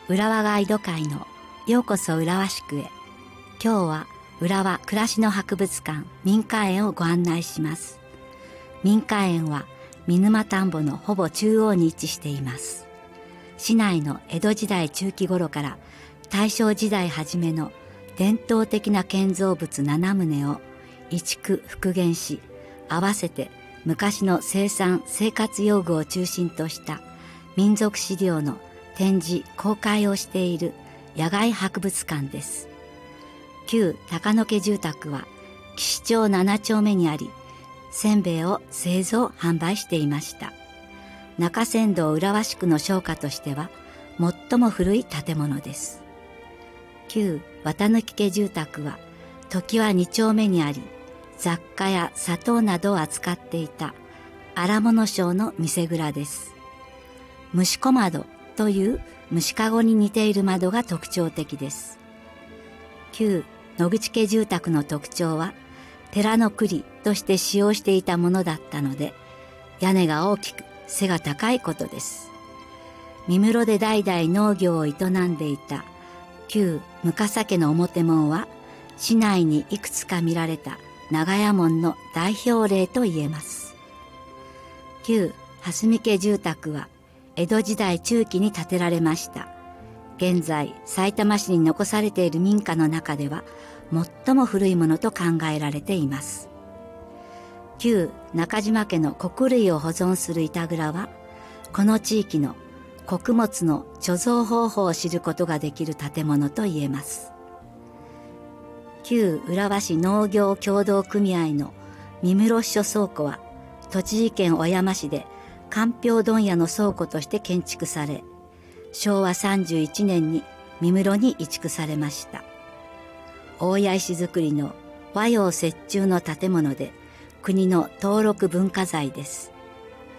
浦和ガイド会のようこそ浦和宿へ。今日は浦和暮らしの博物館民家園をご案内します。民家園は見沼田んぼのほぼ中央に位置しています。市内の江戸時代中期頃から大正時代初めの伝統的な建造物7棟を移築復元し、合わせて昔の生産生活用具を中心とした民族資料の展示公開をしている野外博物館です。旧高野家住宅は岸町7丁目にあり、せんべいを製造販売していました。中山道浦和宿の商家としては最も古い建物です。旧綿貫家住宅は常盤2丁目にあり、雑貨や砂糖などを扱っていた荒物商の店蔵です。虫小窓という虫かごに似ている窓が特徴的です。旧野口家住宅の特徴は寺の栗として使用していたものだったので、屋根が大きく背が高いことです。三室で代々農業を営んでいた旧向笠家の表門は市内にいくつか見られた長屋門の代表例と言えます。旧蓮見家住宅は江戸時代中期に建てられました。現在さいたま市に残されている民家の中では最も古いものと考えられています。旧中島家の穀類を保存する板蔵はこの地域の穀物の貯蔵方法を知ることができる建物と言えます。旧浦和市農業協同組合の三室支所倉庫は栃木県小山市でか氷問屋の倉庫として建築され、昭和31年に三室に移築されました。大谷石造りの和洋折衷の建物で国の登録文化財です。